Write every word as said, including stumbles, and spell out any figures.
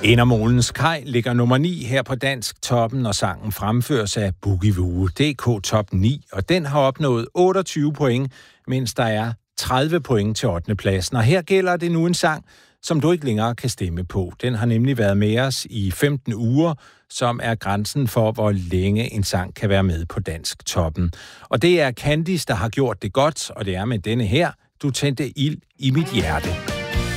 Indermolens Kaj ligger nummer ni her på Dansk Toppen, og sangen fremføres af Boogie Woo, D K Top ni, og den har opnået otteogtyve point, mens der er tredive point til ottende pladsen. Og her gælder det nu en sang, som du ikke længere kan stemme på. Den har nemlig været med os i femten uger, som er grænsen for, hvor længe en sang kan være med på Dansk Toppen. Og det er Candice, der har gjort det godt, og det er med denne her, Du tændte ild i mit hjerte.